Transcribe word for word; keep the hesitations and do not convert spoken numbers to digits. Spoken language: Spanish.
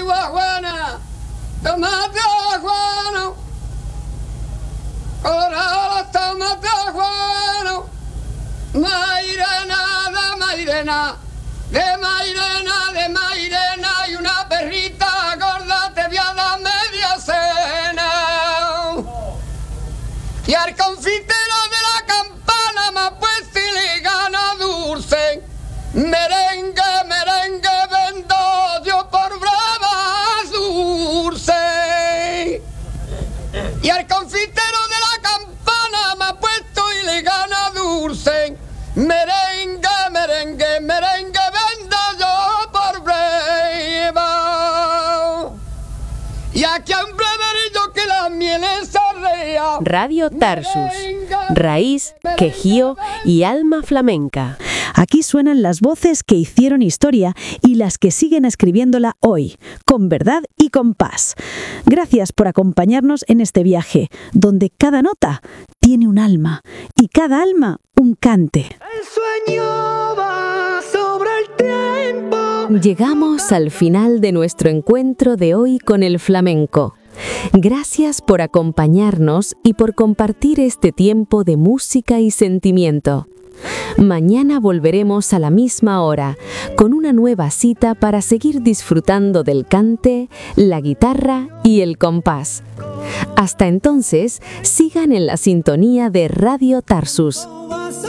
marihuana, tomate aguano, colorado tomate aguano, mairena de mairena, de mairena, de mairena, y una perrita gorda te voy a dar media cena. Y al confitero de la campana me ha puesto y le gana dulce, merengue, merengue vendo yo por brava dulce. Y al confitero de la campana me ha puesto y le gana dulce, merengue, merengue, merengue vendo yo por brava. Y aquí un breverillo que la miel es arrea. Radio Tarsus, raíz, quejío y alma flamenca. Aquí suenan las voces que hicieron historia y las que siguen escribiéndola hoy, con verdad y con paz. Gracias por acompañarnos en este viaje, donde cada nota tiene un alma y cada alma un cante. El sueño va sobre el tiempo. Llegamos al final de nuestro encuentro de hoy con el flamenco. Gracias por acompañarnos y por compartir este tiempo de música y sentimiento. Mañana volveremos a la misma hora, con una nueva cita para seguir disfrutando del cante, la guitarra y el compás. Hasta entonces, sigan en la sintonía de Radio Tarsus.